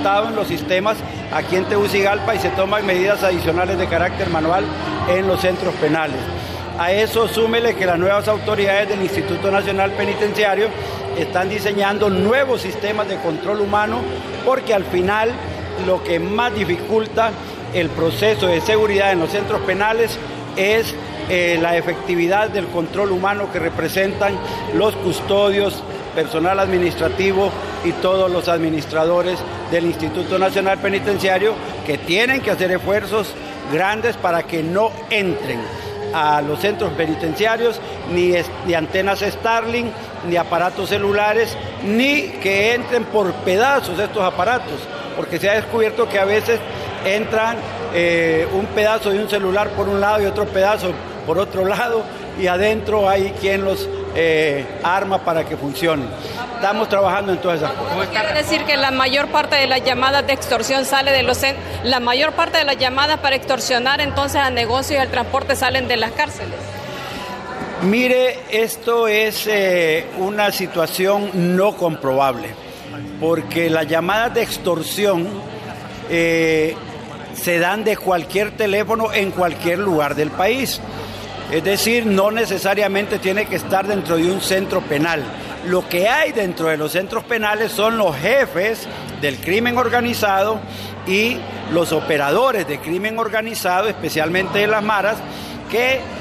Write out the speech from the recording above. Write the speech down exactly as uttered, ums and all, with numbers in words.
detectado en los sistemas aquí en Tegucigalpa y se toman medidas adicionales de carácter manual en los centros penales. A eso súmele que las nuevas autoridades del Instituto Nacional Penitenciario están diseñando nuevos sistemas de control humano, porque al final lo que más dificulta el proceso de seguridad en los centros penales es eh, la efectividad del control humano que representan los custodios, personal administrativo y todos los administradores del Instituto Nacional Penitenciario, que tienen que hacer esfuerzos grandes para que no entren a los centros penitenciarios ni, ni antenas Starlink, ni aparatos celulares, ni que entren por pedazos estos aparatos, porque se ha descubierto que a veces entran eh, un pedazo de un celular por un lado y otro pedazo por otro lado, y adentro hay quien los eh, arma para que funcionen. Estamos trabajando en todas esas cosas. ¿Quiere decir que la mayor parte de las llamadas de extorsión sale de los la mayor parte de las llamadas para extorsionar entonces a negocios y al transporte salen de las cárceles? Mire, esto es eh, una situación no comprobable, porque las llamadas de extorsión eh, se dan de cualquier teléfono en cualquier lugar del país. Es decir, no necesariamente tiene que estar dentro de un centro penal. Lo que hay dentro de los centros penales son los jefes del crimen organizado y los operadores de crimen organizado, especialmente de las maras, que